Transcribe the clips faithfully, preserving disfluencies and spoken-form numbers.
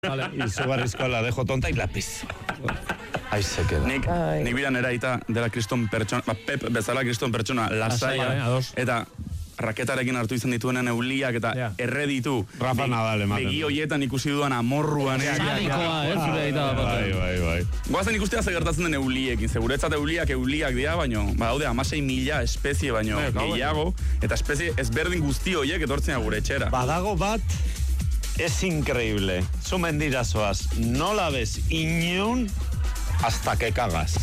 Izugarrizko la dejo tonta y la piso. Ahí se queda. Nik, nik biran eraita dela kriston pertsona, ba, Pep bezala kriston pertsona lasaia, eta raketarekin hartu izan dituenen euliak eta yeah. erreditu. Rafa Nadal ematen. Begi hoietan ikusi duan amorruan. Sadikoa, eh, zure aita bat. Bai, bai, bai. Goazen ikustea ze gertatzen den euliekin. Seguretzat euliak euliak dira, baino, ba, daude, amasei mila espezie baino gehiago, eta espezie ezberdin guzti horiek etortzen gure etxera. Badago bat, es increíble. Zu mendira zoaz, no la ves iñun hasta que cagas.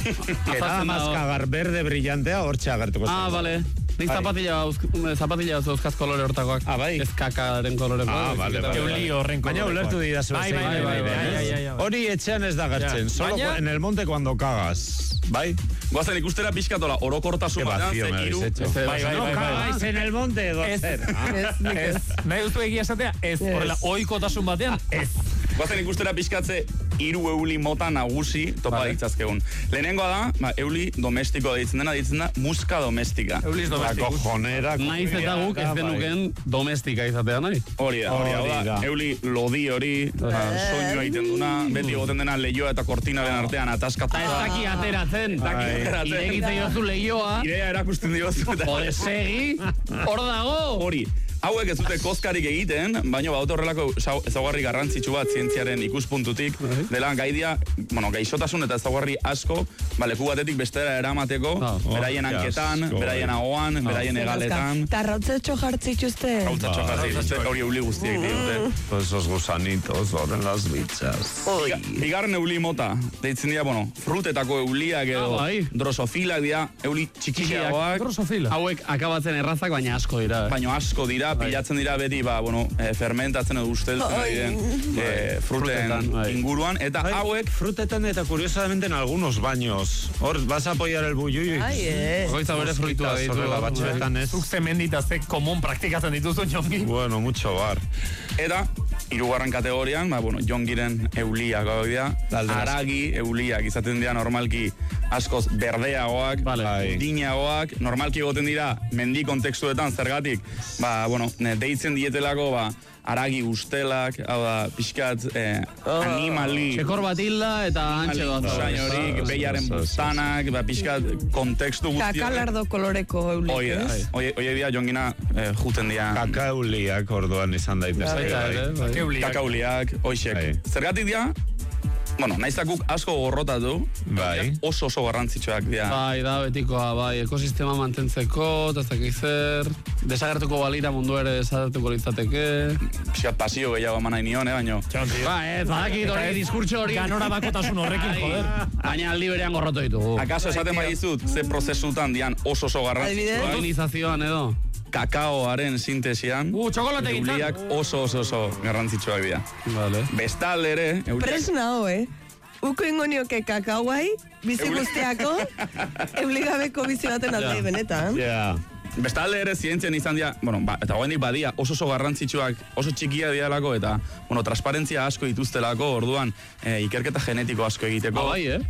Que nada más cagar verde brillantea hortxe agertuko. Ah, vale. Nik zapatilla, zapatilla zauzkaz kolore hortakoak. Ah, bai? Ez kakaren koloreko. Ah, vale, vale. Euli horren koloreko. Baina ulertu dira zu. Bai, bai, bai, bai. Hori etxean ez da gertzen, solo en el monte cuando cagas. Bai? Goazen ikustera pixkatola orokortasun batean, ze hiru. Bai, bai, no cagáis en el monte edo zer. Ez, nahi duztu egia esatea, ez. Horrela, oikotasun batean, ez. Goazen ikustera pixkatze hiru euli mota nagusi topa ditzazkegun. Lehenengoa da, ba, euli domestiko deitzen dena, deitzen da muska domestika. Euliz domestika. Cojonera. Naiz eta guk ez genuken domestika izatea nahi. Hori da, hori da. Euli lodi hori, soinua egiten duna, beti goten dena lehioa eta kortinaren artean ataskatuta. Ez daki ateratzen. Irekitzen jozu lehioa. Irea erakusten diozu. Jode, segi, hor dago. Hori. Hauek ez dute kozkarik egiten, baina baute horrelako ezaugarri garrantzitsu bat zientziaren ikuspuntutik, dela gaidia, bueno, gaixotasun eta ezaugarri asko, ba, leku batetik bestera eramateko, beraien hanketan, beraien ahoan, beraien egaletan. Eta rautzetxo jartzituzte. Rautzetxo jartzituzte, hori euli guztiek ditute. Esos gusanitos, horren las bichas. Bigarren euli mota, deitzen dira, bueno, frutetako euliak edo drosofilak dira, euli txikiagoak. Hauek akabatzen errazak, baina asko dira. Baina asko dira. Pilatzen dira beti, ba, bueno, eh, fermentatzen edo usteltzen ari den eh, fruten inguruan, eta hauek... Frutetan eta curiosamente en algunos baños. Hor, vas a apoyar el bulluio. Ai, eh. Goitza bere fruitua ditu. Zuk zemendita ze komun praktikatzen dituzu, Jongi. Bueno, mucho bar. Eta, hirugarren kategorian, ba, bueno, Jongiren euliak hau dira, aragi euliak izaten dira normalki askoz berdeagoak, dinagoak, normalki goten dira mendi kontekstuetan zergatik, ba, bueno, deitzen dietelako, ba, aragi ustelak, hau da, pixkat, eh, animali. Txekor bat hilda eta antxe doaz. Zain horik, behiaren bustanak, ba, pixkat, kontekstu guztiak. Kakalardo koloreko eulik, Oie, ez? Oie, oie dia, Jongina, eh, juten dia. Kakauliak orduan izan daitezke. Kakauliak, oixek. Zergatik dia, bueno, naizakuk asko gorrotatu, bai. oso oso garrantzitsuak dira. Bai, da, betikoa, bai, ekosistema mantentzeko, eta ez dakik zer, desagertuko balira mundu ere desagertuko litzateke. Pixat pasio gehiago eman nahi nion, eh, baino. Ba, ez, badakit hori, diskurtso hori. Ganora bakotasun horrekin, joder. Baina aldi berean gorroto ditugu. Akaso esaten badizut, ze prozesutan dian oso oso garrantzitsuak. Polinizazioan edo. Kakaoaren sintesian, uh, txokolate euliak oso oso oso garrantzitsuak dira. Vale. Bestalde ere, euliak... Presna ho, eh? Uko ingo nioke kakaoai, bizi guztiako, euligabeko bizi baten alde benetan. Yeah. Bestalde ere zientzian izan dira, bueno, ba, eta hoendik badia oso oso garrantzitsuak, oso txikia dialako, eta, bueno, transparentzia asko dituztelako, orduan, e, ikerketa genetiko asko egiteko. Ah, bai, eh?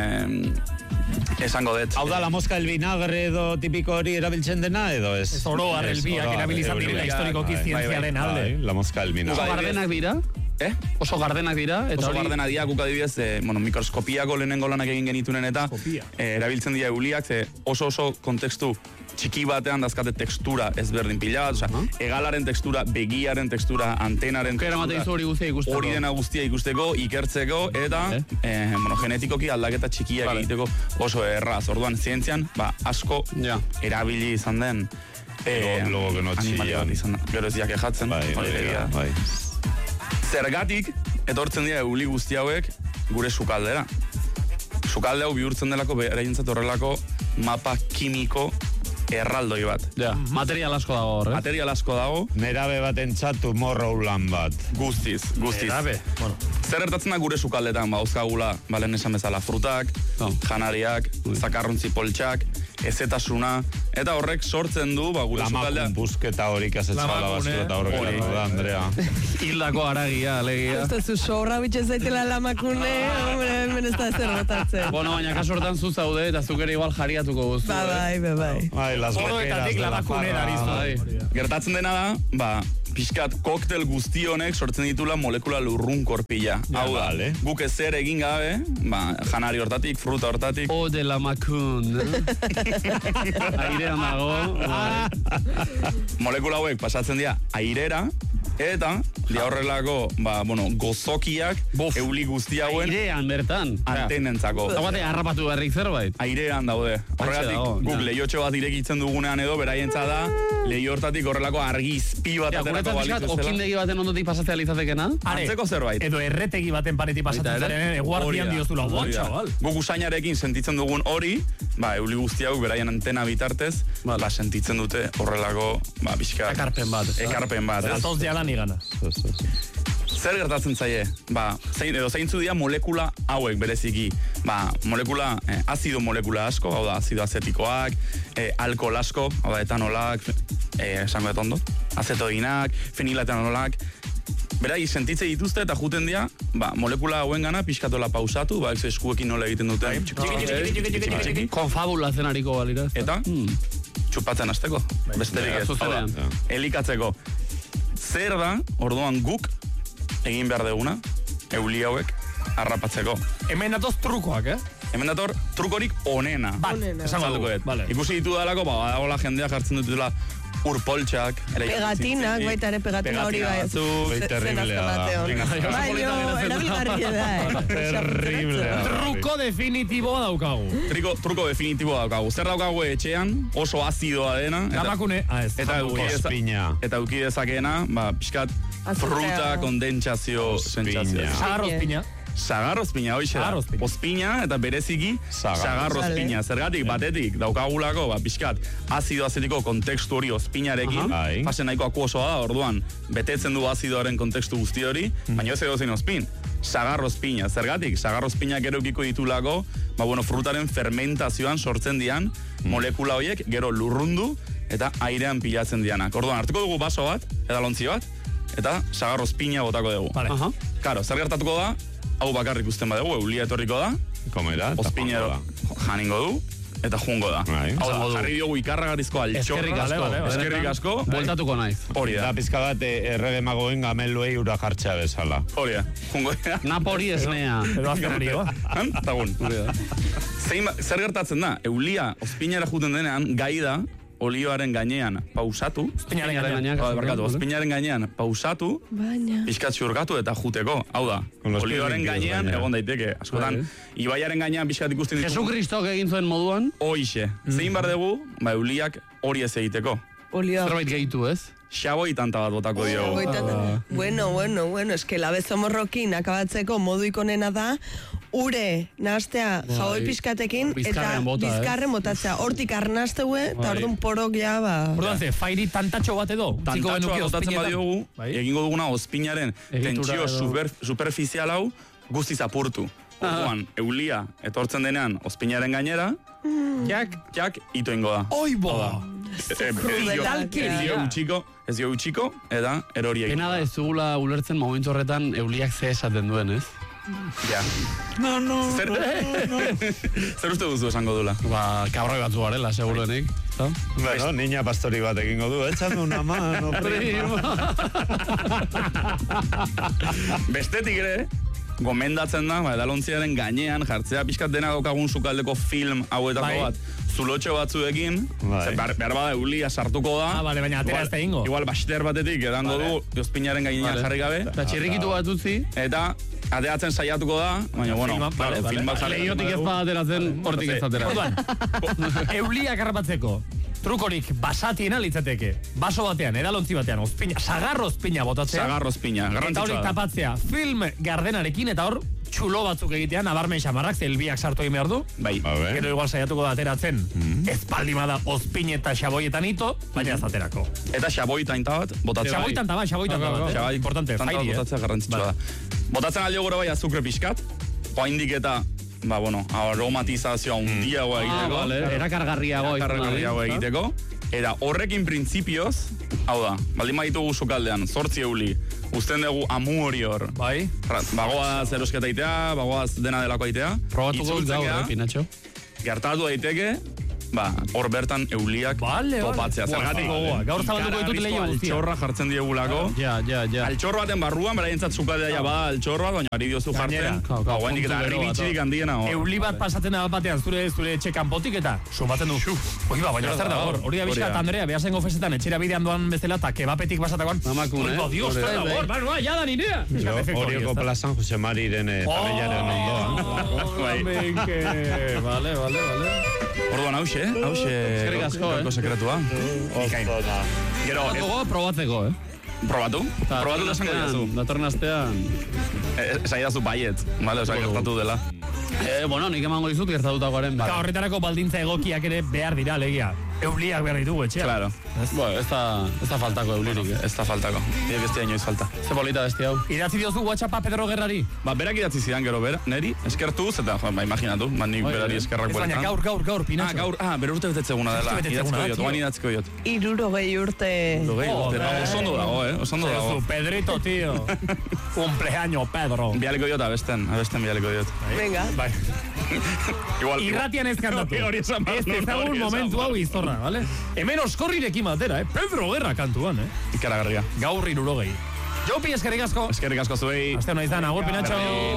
E, esango dut. Hau da, la mosca el vinagre edo tipiko hori erabiltzen dena, edo ez? Ez oro arrelbiak erabilizan direla historikoki zientziaren alde. La mosca el vinagre. Oso gardenak dira? Eh? Oso gardenak dira? Eta oso hori... gardenak dira, guk adibidez, eh, bueno, mikroskopiako lehenengo lanak egin genitunen eta eh, erabiltzen dira euliak, ze oso oso kontekstu txiki batean dazkate tekstura ezberdin pila bat, osea, uh -huh. egalaren tekstura, begiaren tekstura, antenaren tekstura, hori guztia ikusteko. Hori dena guztia ikusteko, ikertzeko, eta eh? Eh, bueno, genetikoki aldaketa txikiak vale. egiteko oso erraz. Orduan, zientzian, ba, asko ja. erabili izan den eh, logo que no animalioan izan da. Gero ez diak ejatzen, bai, hori begia. Bai. Zergatik, etortzen dira euli guzti hauek gure sukaldera. Sukalde hau bihurtzen delako, beraientzat horrelako mapa kimiko erraldoi bat. Ja, material asko dago hor, eh? Material asko dago. Nerabe bat entzatu morrowland bat. Guztiz, guztiz. Nerabe? Bueno. Zer gertatzen da gure sukaldetan, ba, uzkagula, balen esan bezala, frutak, no. janariak, zakarrontzi poltsak, ezetasuna, eta horrek sortzen du, ba, gure sukaldea... Lamakun busketa horik azetzala basura eta horrek eratu da, Andrea. Hildako aragia, alegia. Uste zu sobra bitxe zaitela lamakune, hombre, hemen ez da zer botatzen. Bueno, baina kaso hortan zu zaude, eta zuk ere igual jariatuko guztu. Ba, bai, bai, bai. Bai, las beteras de la farra. Gertatzen dena da, ba, pixkat koktel guzti honek sortzen ditula molekula lurrun korpila. Hau da, vale. guk ezer egin gabe, ba, janari hortatik, fruta hortatik. O de la macun. Airean dago. Molekula hauek pasatzen dira airera, eta dia horrelako, ba, bueno, gozokiak euli guzti hauen Airean bertan. antenentzako. Eta bate harrapatu berrik zerbait. Airean daude. Horregatik, dago, guk ja. lehiotxo bat irekitzen dugunean edo, beraientza da, lehi hortatik horrelako argizpi bat Ja, aterako guretzat balitz pixkat, bezala. okindegi baten ondotik pasatzea lizatekena. Antzeko zerbait. Edo erretegi baten paretik pasatzen Baita ere. zaren, eguardian Hori da, diozula, hori boa, da. txabal. Guk usainarekin sentitzen dugun hori, ba, euli guzti hau beraien antena bitartez, Vale. ba, sentitzen dute horrelako, ba, pixka... Ekarpen bat, ez da? Ekarpen bat, ez? Zatoz jalan igana. Zer gertatzen zaie? Ba, zein, edo zeintzu dira molekula hauek bereziki. Ba, molekula, eh, azido molekula asko, hau da, azido azetikoak, eh, alkohol asko, hau da, etanolak, eh, esango dut ondo, azetoinak, feniletanolak, berai, sentitze dituzte eta juten dira, ba, molekula hauen gana pixkatola pausatu, ba, ez eskuekin nola egiten duten. Txiki, txiki, txiki, txiki, txiki, txiki, txiki, Konfabulatzen hariko balira. Eta, txupatzen hasteko, besterik ez. Hau da, zuzenean. elikatzeko. Zer da, orduan guk, egin behar deguna, euli hauek, harrapatzeko. Hemen datoz trukoak, eh? Hemen dator, trukorik onena. Bat, Onena. esango Salduko dugu. dut. Vale. Ikusi ditu dalako, ba, badagoela jendea jartzen dutela urpoltxak. Pegatinak, baita ere pegatina hori bai. batzuk. Bai, terriblea da. Bai, jo, erabilgarria da, eh. Terriblea. Truko definitiboa daukagu. Triko, truko definitiboa daukagu. Zer daukagu etxean, oso azidoa dena. Eta, Gamakune, ah ez. eta jango eduki dugu. deza- Ospina. eta eduki dezakeena, ba, pixkat, Azukrea. fruta kondentsazio Ospina. sentsazioa. Sagarrozpina. Sagarrozpina, hoxe da. Sagarrozpina. Ospina eta bereziki Sagarroz. sagarrozpina. Zergatik, batetik, daukagulako, ba, pixkat, azido azetiko kontekstu hori ospinarekin, Aha. Bai. fase nahiko akuosoa da, orduan, betetzen du azidoaren kontekstu guzti hori, baina ez edo zein ospin. Sagarrozpina. Zergatik, sagarrozpinak gero ukiko ditulako, ba, bueno, frutaren fermentazioan sortzen dian, molekula horiek gero lurrundu eta airean pilatzen dianak. Orduan, hartuko dugu baso bat, edalontzi bat, eta sagarrozpina botako dugu. Vale. Aha. Karo, zer gertatuko da, hau bakarrik ikusten badugu, eulia etorriko da, Komera, eta ospinero joango da. janingo du, eta jungo da. Bai. Hau da, jarri diogu ikarragarizko altxorra. Eskerrik asko. Vale, vale, vale. Eskerrik asko. Bueltatuko naiz. Hori da, Eta pizka bat eh, errege magoen gameluei ura jartxea bezala. hori da, jungo da. Napori esnea. Edo azkenarioa. Han, tagun. Zein, ba- zer gertatzen da, eulia ospinara juten denean, gai da, olioaren gainean pausatu, Ospinaren Ospinaren gainean. gainean. oh, barkatu, ospinaren gainean pausatu, Baina. pixkat xurgatu eta juteko. Hau da, Con los olioaren pies limpios gainean gainera. egon daiteke. Askotan, ibaiaren gainean pixkat ikusten ditu. Jesukristok egin zuen moduan, Hoixe. Zein bar dugu, ba, euliak hori ez egiteko. Olioa. zerbait gehitu ez? Xaboi tanta bat botako diogu. Goitata. Bueno, bueno, bueno, eske labezomorrokin akabatzeko modu ikonena da, ure nahastea Bai. jaboi pixkatekin, eta Bizkarrean bota, eh? bizkarren botatzea. Hortik arnasteue, eta Bai. orduan porok ja, ba... Orduan ze, fairi tantatxo bat edo. Utziko Tantatxoa genuke botatzen ospinetan. badiogu, Bai. egingo duguna ospinaren Egitura tentsio edo- super, superficial hau guztiz apurtu. Orduan, eulia etortzen denean ospinaren gainera, jak, jak, ito ingo da. Oibo! Ez dio utxiko, ez dio utxiko, eta erori egin. Pena da ez dugula ulertzen momentu horretan euliak ze esaten duen, ez? Ja. No, no, Zer, zer uste duzu esango dula? Ba, kabroi batzu garela, seguruenik. Eta? Bueno, niña pastori bat egingo du, échame una mano, primo. Bestetik ere, gomendatzen da, ba, edalontziaren gainean jartzea pixkat dena daukagun sukaldeko film hauetako Bai. bat, zulocho batzuekin, Bai. ze behar, behar bada eulia sartuko da. Ah, bale, baina atera ez da ingo. Igual baster batetik edango Vale. du ospinaren gainean Vale. jarri gabe, Eta txirrikitu bat utzi, eta ateatzen saiatuko da, baina, bueno, filma, claro, vale, vale. film bat jarri lehiotik ez dugu. badateratzen, hortik ez atera. Orduan, euliak harrapatzeko. Trukorik basatiena litzateke. Baso batean, edalontzi batean, ospina, sagarro ospina botatzea. Sagarro ospina, Eta hori garrantzitsua da. tapatzea film gardenarekin, eta hor txulo batzuk egitean, nabarmen xamarrak, zelbiak sartu egin behar du. Bai. A ver. Gero igual saiatuko da ateratzen, ez baldimada ospin eta xaboietan ito, baina ez aterako. Eta xaboi tainta bat, botatzea. Xaboitan taba, xaboitan Bai, taba. bai, eh? Xabai, Importante, tanta bat fairi, eh? botatzea garrantzitsua da. Botatzen aldio gure bai azukre pixkat, oaindik eta, ba, bueno, aromatizazioa hundiagoa Ah, egiteko. vale, erakargarriago. Erakargarriago egiteko. Eta horrekin printzipioz, hau da, baldin baditugu sukaldean, zortzi euli, uzten dugu amu hori hor. Bai? Ra- Bagoaz erosketa itea, bagoaz dena delako aitea. Probatuko dut Itzultzen gaur, gea, eh, Pinatxo? gertatu daiteke, ba, hor bertan euliak Vale, topatzea. vale. Zergatik, Buah, gaur zabalduko ditut leio guztia. altxorra jartzen diegulako. Ja, ja, ja. Altxorro baten barruan, beraientzat zukatea ja bada altxorro bat, baina ari diozu jartzen. Kau, kau, Ba, eta puntu herri gero bat, bitxirik handiena hor. Euli bat pasatzen da batean zure zure etxe kanpotik eta sumatzen du. Oi ba, baina zer da hor. Hori da bizkat Andrea, behasengo festetan etxera bidean doan bezala eta kebapetik pasatakoan. Amakun, eh? Oi, Dios, zer da hor. Ba, ja da nirea. Orioko plazan Jose Mariren familiaren ondoan. Vale, vale, vale. Orduan hause, eh? Hause Eskerrik asko, gaurko eh? sekretua. Gero, ez- Gogo probatzeko, eh? probatu? Probatu da esango diazu. Datorren astean. Esan diazu baiet, vale, oza, gertatu dela. Eh, bueno, nik emango dizut gertatutakoaren. Eta horretarako baldintza egokiak ere behar dira, legia. Euliak behar ditugu etxea. Claro, Bueno, ez da, ez da faltako eulirik, eh? ez da faltako. Diek ez da inoiz falta. Ze polita besti hau. Idatzi diozu WhatsAppa Pedro Gerrari. Ba, berak idatzi zidan gero, ber, neri, eskertuz, eta, jo, ba, imaginatu, ba, nik Oi, berari eh? eskerrak Ez baina bueltan. gaur, gaur, gaur, Ah, Pinatxo. gaur, ah, bere urte betetzeguna dela. Urte betetzeguna, Idatziko diot, tio. oan idatziko diot. Irurogei urte. Logei, urte, Joder. oso ondo dago, eh, oso ondo dago. Zezu, Pedrito, tío. Cumpleaños, Pedro. Bialiko diot, abesten, abesten bialiko diot. Venga. Bai. Igual, Irratian ez kantatu. Hori esan behar Ez nuen, ezagun hori esan momentu behar. hau izorra, vale? Hemen oskorrirekin batera, eh? Pedro Gerra kantuan, eh? Ikaragarria. Gaur irurogei. Jopi eskerrik asko. Eskerrik asko zuei. Aste hona izan, agur Pinatxo.